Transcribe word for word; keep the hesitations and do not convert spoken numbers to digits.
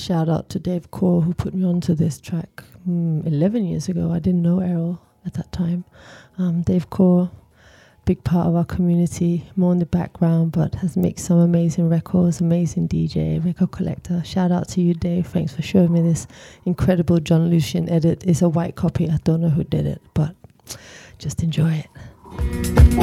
shout out to Dave Core, who put me onto this track mm, eleven years ago. I didn't know Errol at that time. Um, Dave Core, big part of our community, more in the background, but has made some amazing records, amazing D J, record collector. Shout out to you, Dave. Thanks for showing me this incredible John Lucien edit. It's a white copy. I don't know who did it, but just enjoy it.